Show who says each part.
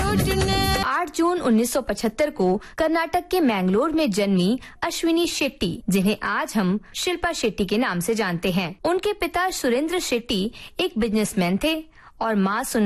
Speaker 1: 8 जून 1975 को कर्नाटक के मैंगलोर में जन्मी अश्विनी शेट्टी, जिन्हें आज हम शिल्पा शेट्टी के नाम से जानते हैं। उनके पिता सुरेंद्र शेट्टी एक बिजनेसमैन थे और माँ